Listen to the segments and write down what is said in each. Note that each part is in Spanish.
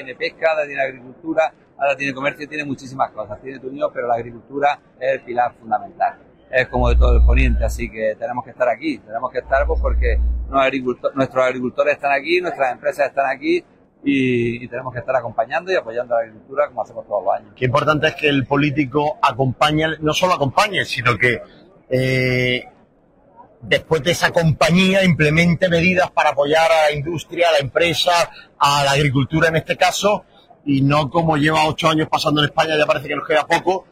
tiene pesca, ahora tiene agricultura, ahora tiene comercio, tiene muchísimas cosas, tiene turismo, pero la agricultura es el pilar fundamental. Es como de todo el poniente, así que tenemos que estar aquí, tenemos que estar pues, porque nuestros agricultores están aquí, nuestras empresas están aquí y tenemos que estar acompañando y apoyando a la agricultura como hacemos todos los años. Qué importante es que el político acompañe, no solo acompañe, sino que después de esa compañía implemente medidas para apoyar a la industria, a la empresa, a la agricultura en este caso, y no como lleva 8 años pasando en España, ya parece que nos queda poco,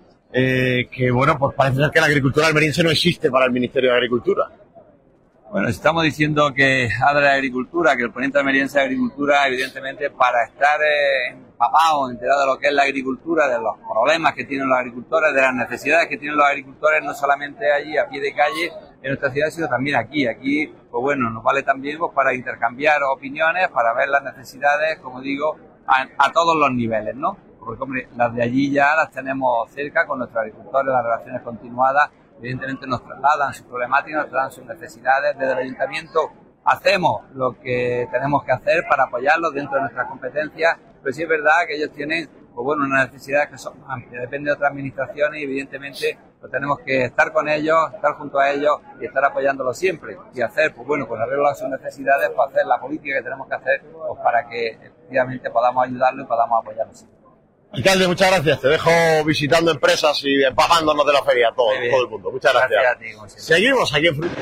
que bueno, pues parece ser que la agricultura almeriense no existe para el Ministerio de Agricultura. Bueno, si estamos diciendo que habla de agricultura, que el poniente almeriense de agricultura, evidentemente para estar empapado, enterado de lo que es la agricultura, de los problemas que tienen los agricultores, de las necesidades que tienen los agricultores, no solamente allí a pie de calle en nuestra ciudad, sino también aquí. Aquí, pues bueno, nos vale también pues, para intercambiar opiniones, para ver las necesidades, como digo, a todos los niveles, ¿no? Porque, hombre, las de allí ya las tenemos cerca con nuestros agricultores, las relaciones continuadas, evidentemente nos trasladan sus problemáticas, nos trasladan sus necesidades. Desde el ayuntamiento hacemos lo que tenemos que hacer para apoyarlos dentro de nuestras competencias, pero sí es verdad que ellos tienen pues bueno, unas necesidades que son amplias, depende de otras administraciones y evidentemente pues tenemos que estar con ellos, estar junto a ellos y estar apoyándolos siempre y hacer, pues bueno, pues arreglo a sus necesidades, pues hacer la política que tenemos que hacer pues para que efectivamente podamos ayudarlos y podamos apoyarlos siempre. Alcalde, muchas gracias. Te dejo visitando empresas y empapándonos de la feria, todo el mundo. Muchas gracias. Gracias a ti, seguimos aquí en Fruit.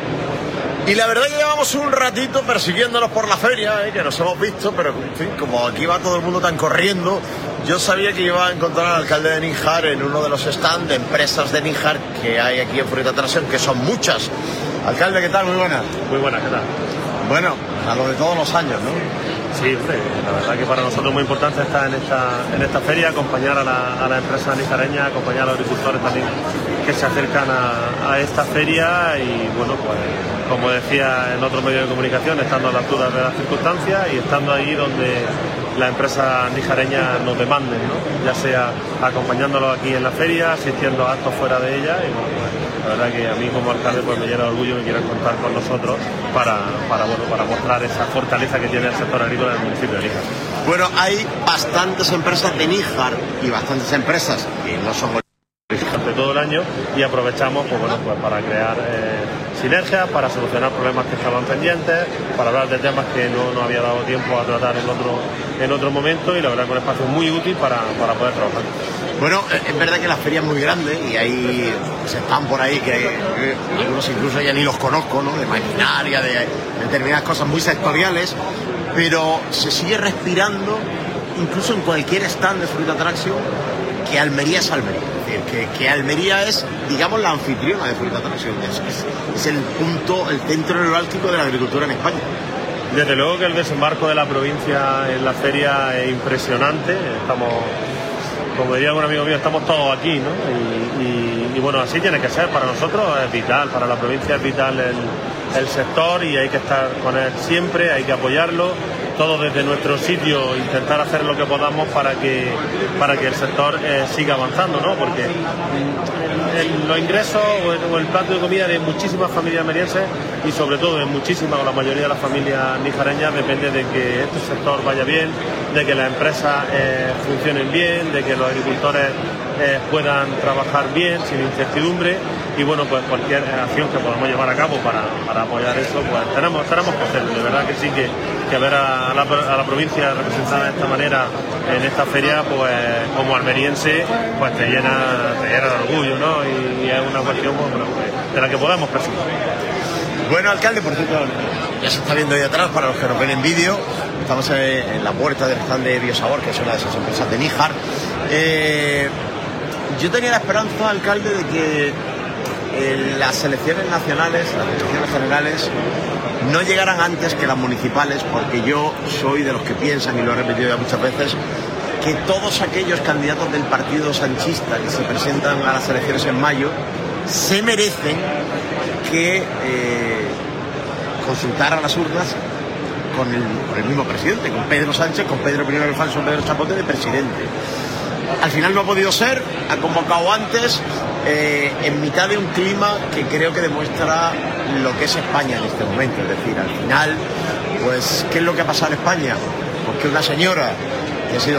Y la verdad que llevamos un ratito persiguiéndonos por la feria, que nos hemos visto, pero en fin, como aquí va todo el mundo tan corriendo, yo sabía que iba a encontrar al alcalde de Níjar en uno de los stands de empresas de Níjar que hay aquí en Fruit Attraction, que son muchas. Alcalde, ¿qué tal? Muy buenas. Muy buenas, ¿qué tal? Bueno, a lo de todos los años, ¿no? Sí, hombre, la verdad que para nosotros es muy importante estar en esta feria, acompañar a la empresa nijareña, acompañar a los agricultores también que se acercan a esta feria y bueno, pues como decía en otros medios de comunicación, estando a la altura de las circunstancias y estando ahí donde las empresas nijareñas nos demanden, ¿no? Ya sea acompañándolos aquí en la feria, asistiendo a actos fuera de ella y bueno, pues, la verdad que a mí como alcalde pues me llena de orgullo que quieran contar con nosotros para mostrar esa fortaleza que tiene el sector agrícola en el municipio de Níjar. Bueno, hay bastantes empresas de Níjar y bastantes empresas que no son durante todo el año y aprovechamos pues para crear sinergias, para solucionar problemas que estaban pendientes, para hablar de temas que no había dado tiempo a tratar en otro momento y la verdad que es un espacio muy útil para poder trabajar. Bueno, es verdad que la feria es muy grande y hay están por ahí que algunos incluso ya ni los conozco, ¿no? De maquinaria, de determinadas cosas muy sectoriales, pero se sigue respirando incluso en cualquier stand de Fruit Attraction que Almería es Almería. Es decir, que Almería es, digamos, la anfitriona de Fruit Attraction. Es el punto, el centro neurálgico de la agricultura en España. Desde luego que el desembarco de la provincia en la feria es impresionante. Estamos, como diría un amigo mío, estamos todos aquí, ¿no? Y bueno, así tiene que ser. Para nosotros es vital, para la provincia es vital el sector y hay que estar con él siempre, hay que apoyarlo. Todos desde nuestro sitio intentar hacer lo que podamos para que el sector siga avanzando, ¿no? Porque los ingresos o el plato de comida de muchísimas familias almerienses y sobre todo de muchísimas o la mayoría de las familias nijareñas depende de que este sector vaya bien, de que las empresas funcionen bien, de que los agricultores puedan trabajar bien, sin incertidumbre y bueno, pues cualquier acción que podamos llevar a cabo para apoyar eso, pues tenemos que hacerlo. De verdad que sí que ver a la provincia representada de esta manera en esta feria, pues como almeriense, pues te llena de orgullo, ¿no? Y es una cuestión de la que podamos presumir. Bueno, alcalde, por cierto, ya se está viendo ahí atrás, para los que nos ven en vídeo, estamos en la puerta del stand de Biosabor, que es una de esas empresas de Níjar. Yo tenía la esperanza, alcalde, de que las elecciones nacionales, las elecciones generales, no llegaran antes que las municipales, porque yo soy de los que piensan, y lo he repetido ya muchas veces, que todos aquellos candidatos del partido sanchista que se presentan a las elecciones en mayo se merecen que consultar a las urnas con el mismo presidente, con Pedro Sánchez, con Pedro I el falso Pedro Chapote de presidente. Al final no ha podido ser, ha convocado antes, en mitad de un clima que creo que demuestra lo que es España en este momento. Es decir, al final, pues, ¿qué es lo que ha pasado en España? Pues que una señora que ha sido